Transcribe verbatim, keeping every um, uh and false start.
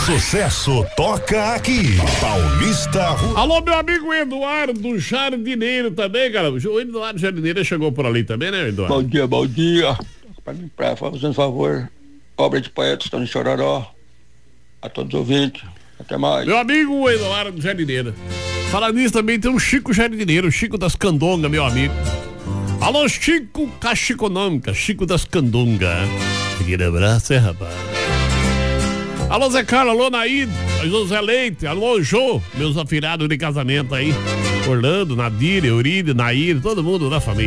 sucesso toca aqui. Paulista. Alô, meu amigo Eduardo Jardineiro também, cara. O Eduardo Jardineiro chegou por ali também, né, Eduardo? Bom dia, bom dia. Para fazer um favor, obra de poeta, estão em Chororó. A todos os ouvintes. Até mais. Meu amigo Eduardo Jardineiro. Falar nisso também tem um Chico Jardineiro, Chico das Candongas, meu amigo. Alô, Chico Cachiconômica, Chico das Candongas. Aquele abraço, é, rapaz. Alô, Zé Carlos, alô, Naíde, José Leite, alô, Jô, meus afilhados de casamento aí. Orlando, Nadir, Eurídio, Nair, todo mundo da família.